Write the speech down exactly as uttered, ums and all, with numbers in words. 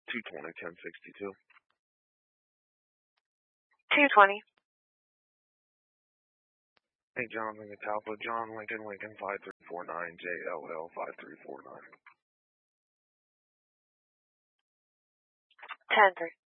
two twenty, ten sixty-two. two twenty. Hey, John Lincoln Alpha, John Lincoln, Lincoln five three four nine, J L L five three four nine. ten three.